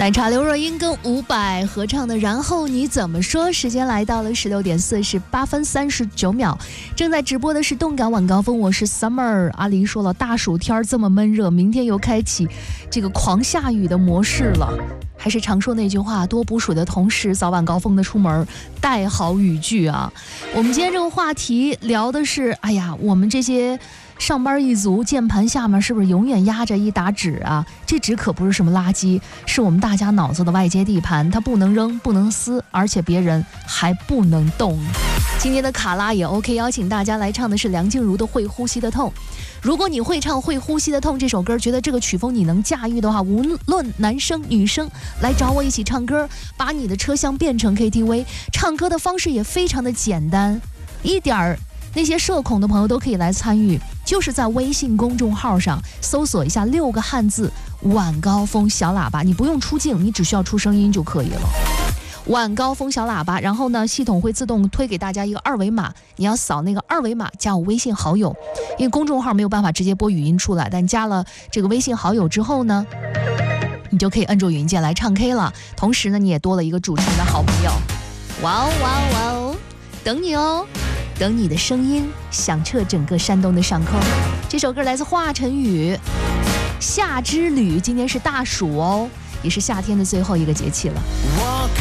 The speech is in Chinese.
奶茶刘若英跟伍佰合唱的《然后你怎么说》，时间来到了16点48分39秒，正在直播的是动感晚高峰，我是 Summer。阿狸说了，大暑天这么闷热，明天又开启这个狂下雨的模式了。还是常说那句话，多补水的同时，早晚高峰的出门带好雨具啊。我们今天这个话题聊的是，哎呀，我们这些上班一族键盘下面是不是永远压着一沓纸啊？这纸可不是什么垃圾，是我们大家脑子的外接地盘，它不能扔，不能撕，而且别人还不能动。今天的卡拉也 OK， 邀请大家来唱的是梁静茹的《会呼吸的痛》。如果你会唱《会呼吸的痛》这首歌，觉得这个曲风你能驾驭的话，无论男生女生来找我一起唱歌，把你的车厢变成 KTV。 唱歌的方式也非常的简单，一点儿那些社恐的朋友都可以来参与，就是在微信公众号上搜索一下6个汉字晚高峰小喇叭，你不用出镜，你只需要出声音就可以了。晚高峰小喇叭，然后呢，系统会自动推给大家一个二维码，你要扫那个二维码加我微信好友，因为公众号没有办法直接播语音出来，但加了这个微信好友之后呢，你就可以摁住语音键来唱 K 了。同时呢，你也多了一个主持人的好朋友。哇哦哇哦哇哦，等你哦，等你的声音响彻整个山东的上空。这首歌来自华晨宇，夏之旅。今天是大暑哦，也是夏天的最后一个节气了。